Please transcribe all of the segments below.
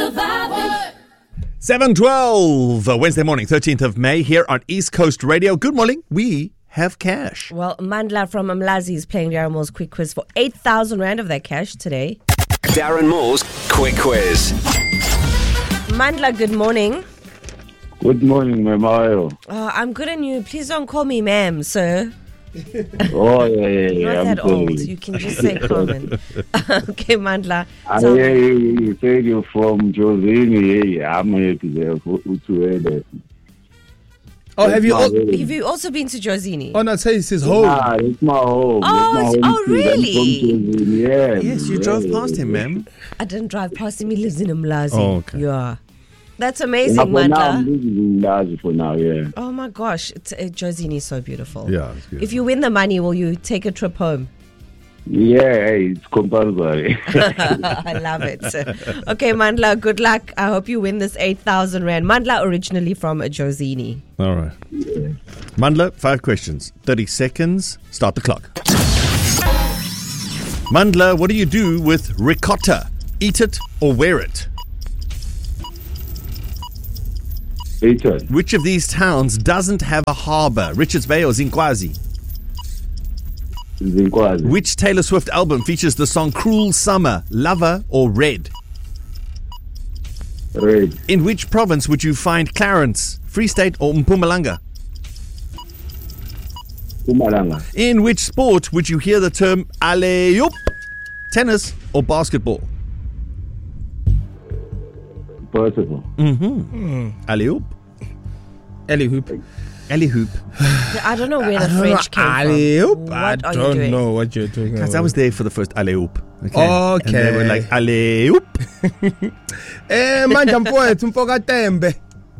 surviving. 7:12, Wednesday morning, 13th of May, here on East Coast Radio. Good morning. We have cash. Well, Mandla from Mlazi is playing Darren Moore's quick quiz for 8,000 Rand of that cash today. Darren Moore's quick quiz. Mandla, good morning. Good morning, Mamayo. I'm good and you. Please don't call me ma'am, sir. Oh, yeah. Not that I'm old. sorry. You can just say common. Okay, Mandla. I So, hear you said you're from Josini. Yeah, I'm happy there to hear that. Oh, have you? have you also been to Josini? Oh, no, say it's his home. Ah, it's my home. Oh, It's my home oh, too. really? I'm from Josini. Yeah. Yes, you drove past him, ma'am. I didn't drive past him. He lives in Mlazi. Oh, okay. Yeah. That's amazing, For now, I'm Mandla. living in Lazi for now, yeah. Oh my gosh, Josini is so beautiful. Yeah, it's beautiful. If you win the money, will you take a trip home? Yeah, hey, it's compulsory. I love it. Okay, Mandla, good luck. I hope you win this 8,000 Rand. Mandla originally from Josini. All right. Mandla, 5 questions. 30 seconds. Start the clock. Mandla, what do you do with ricotta? Eat it or wear it? Ethan, Which of these towns doesn't have a harbour? Richards Bay or Zinkwazi? Zinkwazi. Which Taylor Swift album features the song Cruel Summer? Lover or Red? Red. In which province would you find Clarence? Free State or Mpumalanga? Pumalanga. In which sport would you hear the term alley-oop? Tennis or basketball? Possible. Alley-oop? Ellie Hoop. Alley-hoop. I don't know where the French came Alley-oop. from. I What are you don't doing? know what you're doing. Because I was there for the first alley-oop. Okay. Okay. And they were like, alley-oop. Manje mfowethu mfoka Tembe.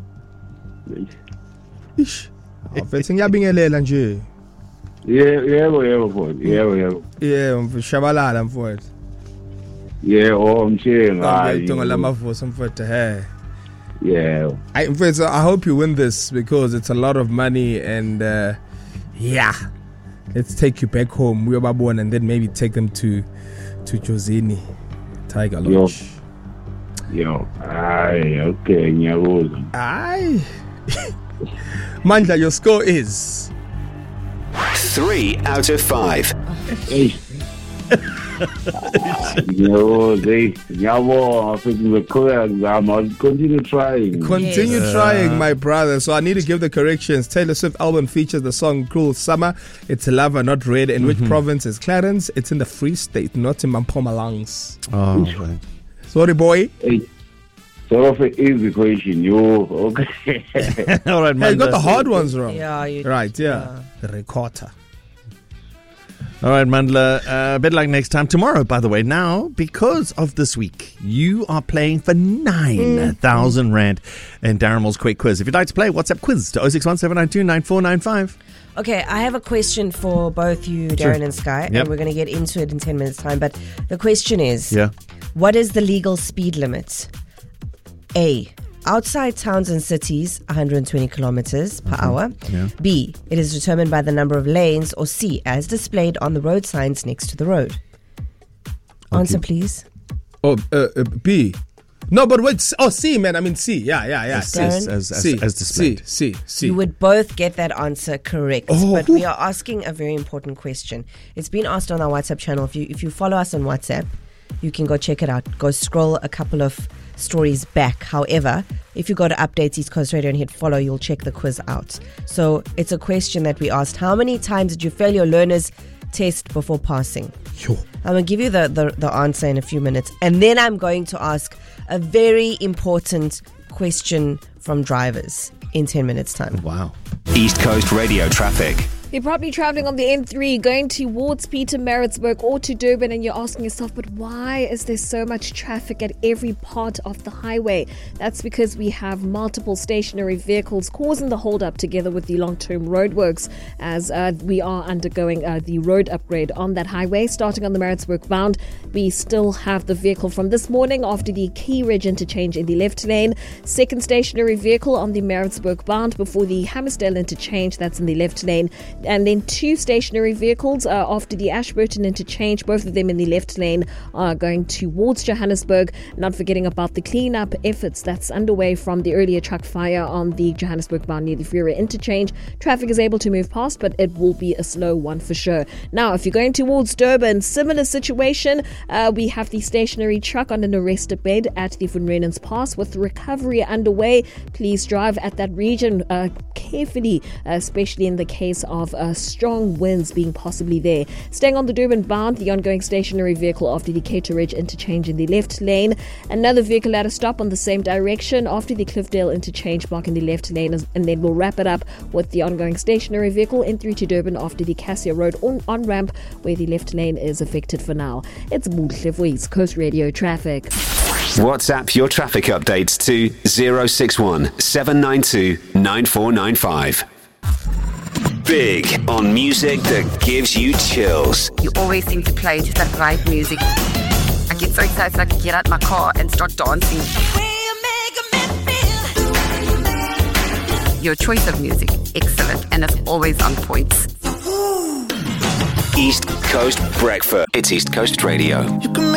Ish. Mfethu ngiyabingelela nje. Yebo, mfowethu. Yebo. Yeah, mfishabalala mfowethu. Yeah, mshenga. Ngidonga lamavuso mfowethu he. Yeah. Mfethu, I hope you win this because it's a lot of money and yeah. Let's take you back home. We are born and then maybe take them to Josini Tiger Lodge. Yo. Aye, okay, ngiyabuza. Aye. Mandla, your score is 3 out of 5. Hey. Ngiyabonga futhi ngizoqhubeka ngizama. I'll continue trying. Continue trying, my brother. So I need to give the corrections. Taylor Swift album features the song Cruel Summer. It's Lover, not Red. In which province is Clarence? It's in the Free State, not in Mpumalanga. Oh, right. Sorry, boy. Hey. Sort of an easy question, yo. Okay. All right, Hey, you got the Mandla. hard ones wrong. Yeah, you Right, yeah. The ricotta. All right, Mandla. Better luck next time. Tomorrow, by the way, now, because of this week, you are playing for 9,000 Rand in Darren Moore's Quick Quiz. If you'd like to play, WhatsApp quiz to 061-792-9495. Okay, I have a question for both you, Darren and Sky, Yep. and we're going to get into it in 10 minutes' time. But the question is, Yeah. what is the legal speed limit? A, outside towns and cities, 120 kilometers per hour. Yeah. B, it is determined by the number of lanes. Or C, as displayed on the road signs next to the road. Answer, please. Oh, B. No, but wait. Oh, C, man. I mean C. Yeah. As C. displayed. C. You would both get that answer correct. Oh. But we are asking a very important question. It's been asked on our WhatsApp channel. If you follow us on WhatsApp, you can go check it out. Go scroll a couple of stories back. However, if you go to Updates East Coast Radio and hit follow, you'll check the quiz out. So it's a question that we asked. How many times did you fail your learner's test before passing? Sure. I'm going to give you the answer in a few minutes. And then I'm going to ask a very important question from drivers in 10 minutes' time. Wow. East Coast Radio traffic. You're probably traveling on the N3 going towards Pietermaritzburg or to Durban, and you're asking yourself, but why is there so much traffic at every part of the highway? That's because we have multiple stationary vehicles causing the hold-up together with the long-term roadworks as we are undergoing the road upgrade on that highway. Starting on the Maritzburg bound, we still have the vehicle from this morning after the Key Ridge interchange in the left lane. Second stationary vehicle on the Maritzburg bound before the Hammersdale interchange, that's in the left lane. And then 2 stationary vehicles after the Ashburton interchange, both of them in the left lane, are going towards Johannesburg. Not forgetting about the cleanup efforts that's underway from the earlier truck fire on the Johannesburg bound near the Freeway interchange. Traffic is able to move past, but it will be a slow one for sure. Now, if you're going towards Durban, similar situation. We have the stationary truck on an arrested bed at the Van Rynens Pass with recovery underway. Please drive at that region carefully, especially in the case of strong winds being possibly there. Staying on the Durban bound, the ongoing stationary vehicle after the Cato Ridge interchange in the left lane. Another vehicle at a stop on the same direction after the Cliffdale interchange block in the left lane. And then we'll wrap it up with the ongoing stationary vehicle in through to Durban after the Cassia Road on-ramp where the left lane is affected for now. It's Muhle for East Coast Radio Traffic. WhatsApp your traffic updates to 061 792 9495. Big on music that gives you chills. You always seem to play just that right music. I get so excited I can get out my car and start dancing. Your choice of music, excellent, and it's always on point. East Coast Breakfast. It's East Coast Radio.